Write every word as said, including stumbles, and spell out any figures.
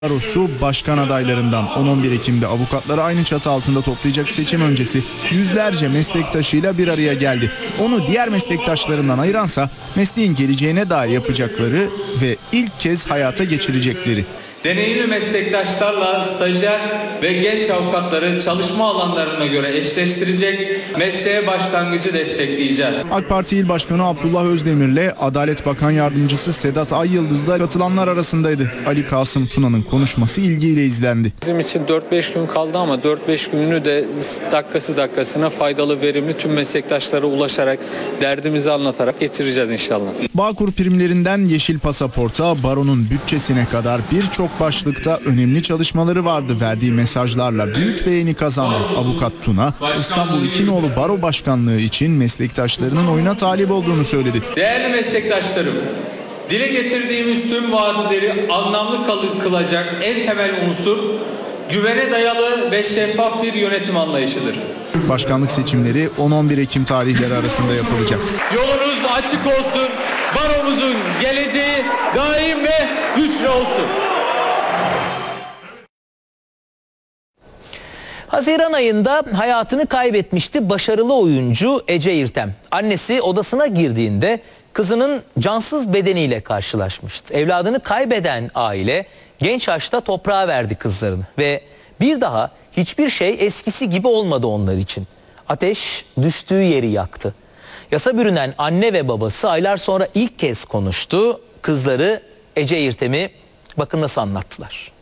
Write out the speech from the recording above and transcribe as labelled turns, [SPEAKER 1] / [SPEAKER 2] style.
[SPEAKER 1] Barosu başkan adaylarından on on bir Ekim'de avukatları aynı çatı altında toplayacak seçim öncesi yüzlerce meslektaşıyla bir araya geldi. Onu diğer meslektaşlarından ayıransa mesleğin geleceğine dair yapacakları ve ilk kez hayata geçirecekleri.
[SPEAKER 2] Deneyimli meslektaşlarla stajyer ve genç avukatları çalışma alanlarına göre eşleştirecek, mesleğe başlangıcı destekleyeceğiz.
[SPEAKER 1] AK Parti İl Başkanı Abdullah Özdemir'le Adalet Bakan Yardımcısı Sedat Ayyıldız da katılanlar arasındaydı. Ali Kasım Tuna'nın konuşması ilgiyle izlendi.
[SPEAKER 3] Bizim için dört beş gün kaldı ama dört beş gününü de dakikası dakikasına faydalı, verimli tüm meslektaşlara ulaşarak, derdimizi anlatarak geçireceğiz inşallah.
[SPEAKER 1] Bağkur primlerinden yeşil pasaporta, baronun bütçesine kadar birçok başlıkta önemli çalışmaları vardı. Verdiği mesajlarla büyük beğeni kazandı. Avukat Tuna, İstanbul İkinoğlu Baro Başkanlığı için meslektaşlarının oyuna talip olduğunu söyledi.
[SPEAKER 2] Değerli meslektaşlarım, dile getirdiğimiz tüm vaatleri anlamlı kılacak en temel unsur güvene dayalı ve şeffaf bir yönetim anlayışıdır.
[SPEAKER 1] Başkanlık seçimleri on on bir Ekim tarihleri arasında yapılacak.
[SPEAKER 2] Yolunuz açık olsun, baronuzun geleceği daim ve güçlü olsun.
[SPEAKER 4] Haziran ayında hayatını kaybetmişti başarılı oyuncu Ece İrtem. Annesi odasına girdiğinde kızının cansız bedeniyle karşılaşmıştı. Evladını kaybeden aile genç yaşta toprağa verdi kızlarını ve bir daha hiçbir şey eskisi gibi olmadı onlar için. Ateş düştüğü yeri yaktı. Yasa bürünen anne ve babası aylar sonra ilk kez konuştu. Kızları Ece İrtem'i bakın nasıl anlattılar.